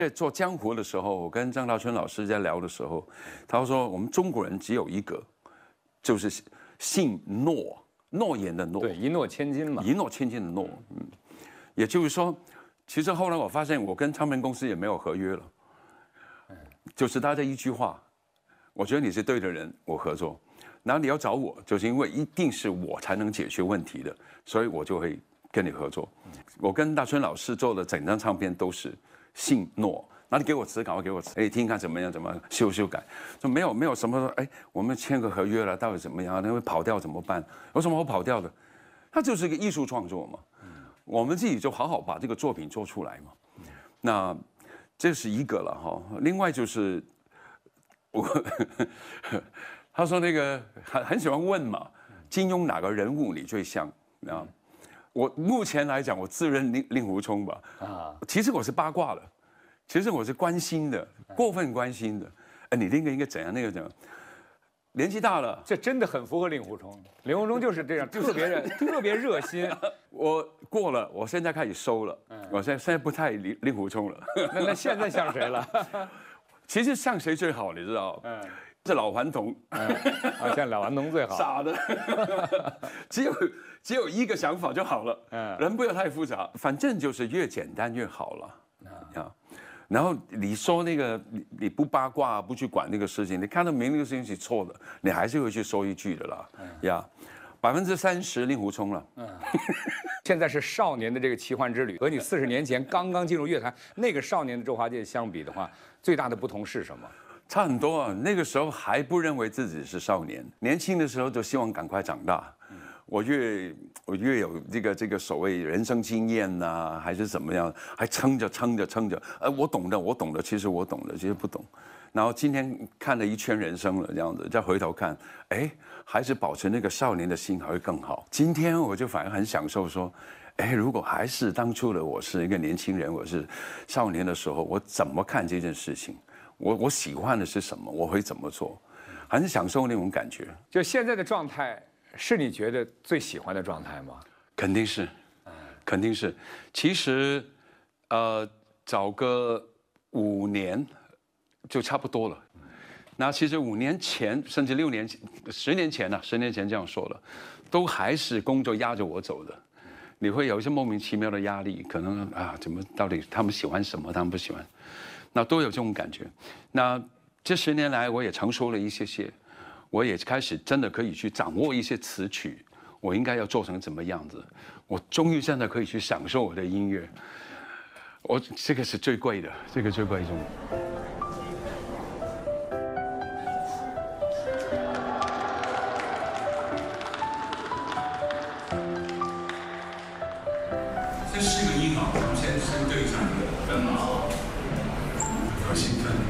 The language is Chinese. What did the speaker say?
在做江湖的时候，我跟张大春老师在聊的时候，他说我们中国人只有一个，就是信诺，诺言的诺。 对，一诺千金嘛。 一诺千金的诺，也就是说，其实后来我发现我跟唱片公司也没有合约了，就是他这一句话，我觉得你是对的人，我合作。然后你要找我，就是因为一定是我才能解决问题的，所以我就会跟你合作。我跟大春老师做的整张唱片都是信诺，那你给我词稿，给我词，哎，听看怎么样，怎么修改，说没有什么说，哎，我们签个合约了，到底怎么样？那会跑掉怎么办？有什么好跑掉的？它就是一个艺术创作嘛，我们自己就好好把这个作品做出来嘛。那这是一个了哈，另外就是我。他说那个很喜欢问嘛，金庸哪个人物你最像啊？我目前来讲，我自认令狐冲吧。啊，其实我是八卦的，其实我是关心的，过分关心的。哎，你那个应该怎样？那个怎样？年纪大了， 这真的很符合令狐冲。令狐冲就是这样，特别热心。 我过了，我现在开始收了。我现在不太令狐冲了。 那现在像谁了？ 其实像谁最好，你知道？是老顽童， 像老顽童最好。 傻的，只有一个想法就好了，人不要太复杂，反正就是越简单越好了啊。然后你说那个你不八卦，不去管那个事情，你看到明那个事情是错的，你还是会去说一句的啦。呀，30%令狐冲了。 现在是少年的这个奇幻之旅，和你40年前刚刚进入乐坛那个少年的周华健相比的话，最大的不同是什么？ 差很多啊！那个时候还不认为自己是少年，年轻的时候就希望赶快长大。我越有这个所谓人生经验呐，还是怎么样，还撑着。我懂的，其实我懂的，其实不懂。然后今天看了一圈人生了，这样子再回头看，哎，还是保持那个少年的心还会更好。今天我就反而很享受说，哎，如果还是当初的我是一个年轻人，我是少年的时候，我怎么看这件事情？我喜欢的是什么？我会怎么做？很享受那种感觉。 就现在的状态，是你觉得最喜欢的状态吗？ 肯定是，肯定是。其实，找个5年就差不多了。那其实5年前，甚至6年前、10年前呢，10年前这样说了，都还是工作压着我走的。你会有一些莫名其妙的压力，可能啊，怎么到底他们喜欢什么，他们不喜欢。那都有这种感觉。那这10年来，我也成熟了一些，我也开始真的可以去掌握一些词曲，我应该要做成怎么样子。我终于现在可以去享受我的音乐。这个是最贵的，这个最贵重。这4个音啊，我们先对上一个分码。好兴奋。